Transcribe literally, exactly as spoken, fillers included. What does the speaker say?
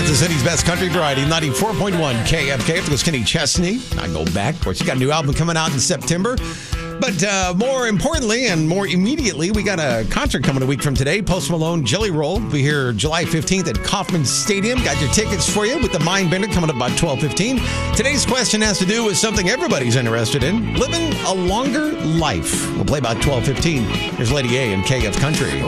the city's best country variety, ninety-four point one K F K. It was Kenny Chesney. I go back. Of course, he got a new album coming out in September. But uh, more importantly and more immediately, we got a concert coming a week from today. Post Malone, Jelly Roll. We'll be here July fifteenth at Kauffman Stadium. Got your tickets for you with the Mindbender coming up about twelve fifteen. Today's question has to do with something everybody's interested in, living a longer life. We'll play about twelve fifteen. Here's Lady A and K F Country.